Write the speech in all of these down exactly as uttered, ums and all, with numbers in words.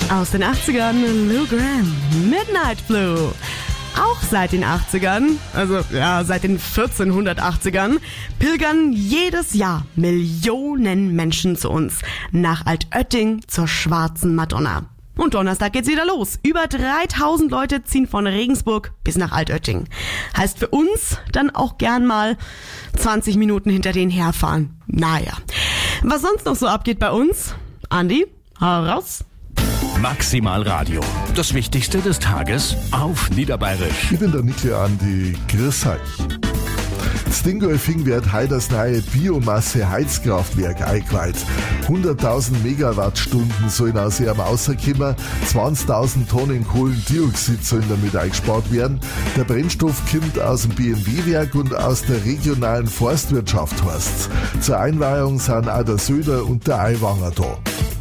Aus den achtzigern Lou Gramm, Midnight Blue. Auch seit den achtzigern, also ja, seit den vierzehnhundertachtzigern, pilgern jedes Jahr Millionen Menschen zu uns nach Altötting zur Schwarzen Madonna. Und Donnerstag geht's wieder los. Über dreitausend Leute ziehen von Regensburg bis nach Altötting. Heißt für uns dann auch gern mal zwanzig Minuten hinter denen herfahren. Naja, was sonst noch so abgeht bei uns? Andi, hau raus. Maximal Radio. Das Wichtigste des Tages auf Niederbayerisch. Ich bin der Niki Andi. Grüß euch. Das Dingolfing wird heute das neue Biomasse-Heizkraftwerk eingeweiht. hunderttausend Megawattstunden sollen aus ihrem rauskommen, zwanzigtausend Tonnen Kohlendioxid sollen damit eingespart werden. Der Brennstoff kommt aus dem B M W-Werk und aus der regionalen Forstwirtschaft heißt's. Zur Einweihung sind auch der Söder und der Aiwanger da.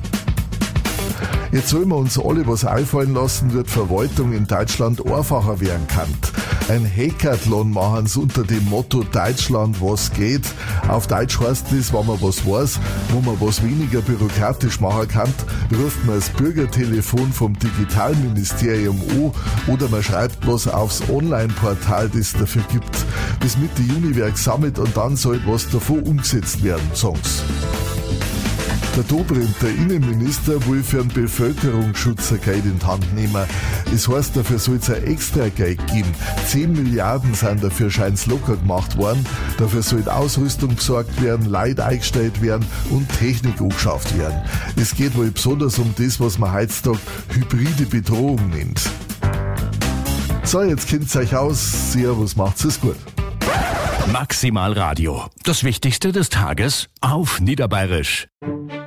Jetzt sollen wir uns alle was einfallen lassen, wird Verwaltung in Deutschland einfacher werden kann. Ein Hackathon machen sie unter dem Motto Deutschland, was geht. Auf Deutsch heißt das, wenn man was weiß, wo man was weniger bürokratisch machen kann, ruft man das Bürgertelefon vom Digitalministerium an oder man schreibt was aufs Online-Portal, das es dafür gibt. Bis Mitte Juni wird gesammelt und dann soll was davon umgesetzt werden, sagen's. Der Dobrindt, der Innenminister, will für den Bevölkerungsschutz ein Geld in die Hand nehmen. Das heißt, dafür soll es ein extra Geld geben. zehn Milliarden sind dafür scheint's locker gemacht worden. Dafür soll Ausrüstung besorgt werden, Leute eingestellt werden und Technik angeschafft werden. Es geht wohl besonders um das, was man heutzutage hybride Bedrohung nennt. So, jetzt kennt's euch aus. Servus, macht's es gut. Maximal Radio. Das Wichtigste des Tages auf Niederbayerisch.